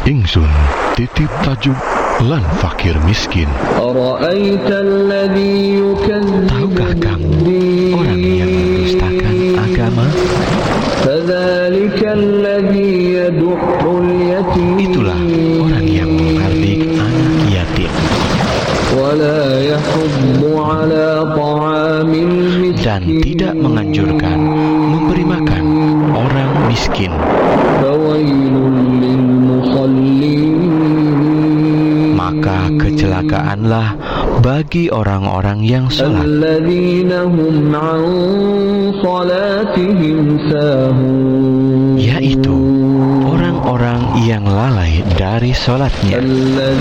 Ingsun titip tajuk lan fakir miskin. Tahukah kamu orang yang mendustakan agama? Itulah orang yang menghardik anak yatim dan tidak menganjurkan memberi makan orang miskin. Maka kecelakaanlah bagi orang-orang yang salat, yaitu orang-orang yang lalai dari salatnya.